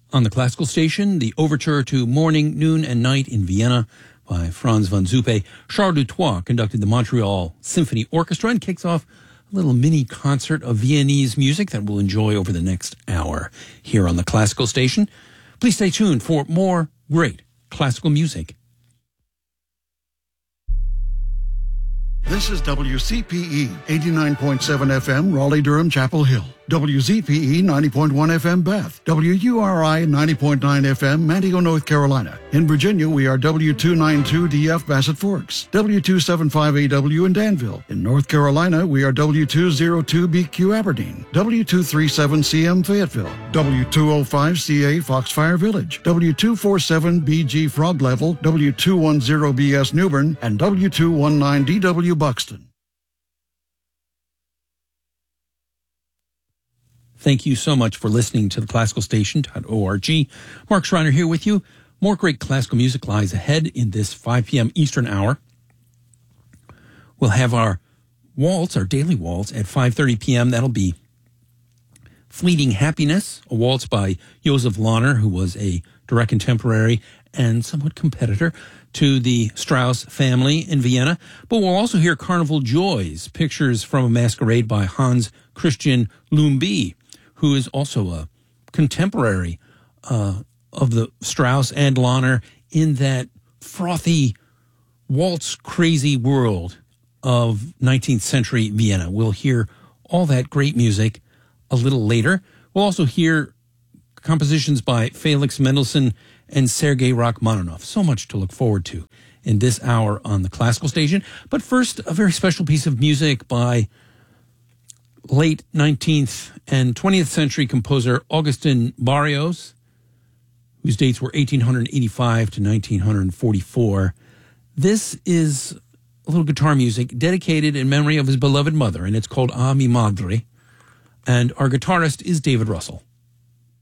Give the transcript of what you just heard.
On the classical station, the overture to Morning, Noon, and Night in Vienna by Franz von Zuppe. Charles Dutoit conducted the Montreal Symphony Orchestra and kicks off a little mini concert of Viennese music that we'll enjoy over the next hour here on the classical station. Please stay tuned for more great classical music. This is WCPE 89.7 FM, Raleigh-Durham, Chapel Hill. WZPE 90.1 FM, Bath. WURI 90.9 FM, Manteo, North Carolina. In Virginia, we are W292DF, Bassett Forks. W275AW in Danville. In North Carolina, we are W202BQ, Aberdeen. W237CM, Fayetteville. W205CA, Foxfire Village. W247BG, Frog Level. W210BS, Newbern. And W219DW, Buxton. Thank you so much for listening to the classicalstation.org. Mark Schreiner here with you. More great classical music lies ahead in this 5 p.m. Eastern hour. We'll have our waltz, our daily waltz, at 5:30 p.m. That'll be Fleeting Happiness, a waltz by Josef Lahner, who was a direct contemporary and somewhat competitor to the Strauss family in Vienna. But we'll also hear Carnival Joys, pictures from a masquerade by Hans Christian Lumbye, who is also a contemporary of the Strauss and Lahner in that frothy, waltz-crazy world of 19th century Vienna. We'll hear all that great music a little later. We'll also hear compositions by Felix Mendelssohn and Sergei Rachmaninoff. So much to look forward to in this hour on the classical station. But first, a very special piece of music by late 19th and 20th century composer Augustin Barrios, whose dates were 1885 to 1944. This is a little guitar music dedicated in memory of his beloved mother, and it's called A Mi Madre. And our guitarist is David Russell.